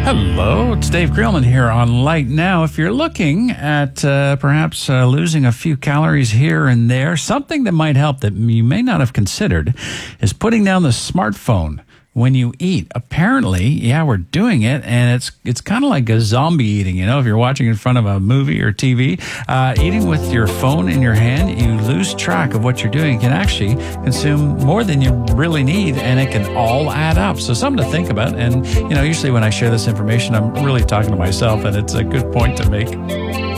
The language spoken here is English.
Hello, it's Dave Grillman here on Light Now. If you're looking at perhaps losing a few calories here and there, something that might help that you may not have considered is putting down the smartphone when you eat. Apparently, yeah, we're doing it, and it's kind of like a zombie eating. You know, if you're watching in front of a movie or TV, eating with your phone in your hand, you lose track of what you're doing. You can actually consume more than you really need, and it can all add up. So something to think about. And, you know, usually when I share this information, I'm really talking to myself, and it's a good point to make.